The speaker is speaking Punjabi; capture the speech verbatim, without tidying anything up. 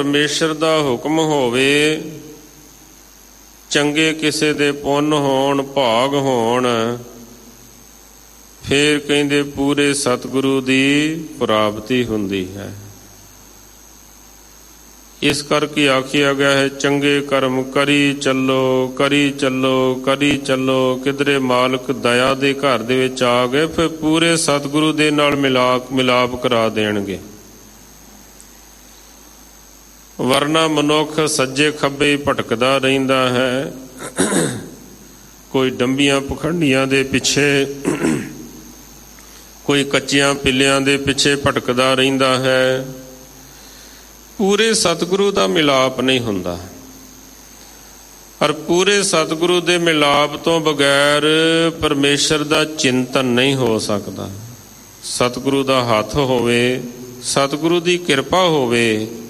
ਪਰਮੇਸ਼ਰ ਦਾ ਹੁਕਮ ਹੋਵੇ, ਚੰਗੇ ਕਿਸੇ ਦੇ ਪੁੰਨ ਹੋਣ, ਭਾਗ ਹੋਣ, ਫੇਰ ਕਹਿੰਦੇ ਪੂਰੇ ਸਤਿਗੁਰੂ ਦੀ ਪ੍ਰਾਪਤੀ ਹੁੰਦੀ ਹੈ। ਇਸ ਕਰਕੇ ਆਖਿਆ ਗਿਆ ਹੈ, ਚੰਗੇ ਕਰਮ ਕਰੀ ਚੱਲੋ, ਕਰੀ ਚੱਲੋ, ਕਰੀ ਚੱਲੋ। ਕਿਧਰੇ ਮਾਲਕ ਦਇਆ ਦੇ ਘਰ ਦੇ ਵਿੱਚ ਆ ਗਏ, ਫਿਰ ਪੂਰੇ ਸਤਿਗੁਰੂ ਦੇ ਨਾਲ ਮਿਲਾਪ ਮਿਲਾਪ ਕਰਾ ਦੇਣਗੇ। ਵਰਨਾ ਮਨੁੱਖ ਸੱਜੇ ਖੱਬੇ ਭਟਕਦਾ ਰਹਿੰਦਾ ਹੈ, ਕੋਈ ਡੰਬੀਆਂ ਪਖੰਡੀਆਂ ਦੇ ਪਿੱਛੇ, ਕੋਈ ਕੱਚਿਆਂ ਪਿੱਲਿਆਂ ਦੇ ਪਿੱਛੇ ਭਟਕਦਾ ਰਹਿੰਦਾ ਹੈ। ਪੂਰੇ ਸਤਿਗੁਰੂ ਦਾ ਮਿਲਾਪ ਨਹੀਂ ਹੁੰਦਾ। ਔਰ ਪੂਰੇ ਸਤਿਗੁਰੂ ਦੇ ਮਿਲਾਪ ਤੋਂ ਬਗੈਰ ਪਰਮੇਸ਼ਰ ਦਾ ਚਿੰਤਨ ਨਹੀਂ ਹੋ ਸਕਦਾ। ਸਤਿਗੁਰੂ ਦਾ ਹੱਥ ਹੋਵੇ, ਸਤਿਗੁਰੂ ਦੀ ਕਿਰਪਾ ਹੋਵੇ,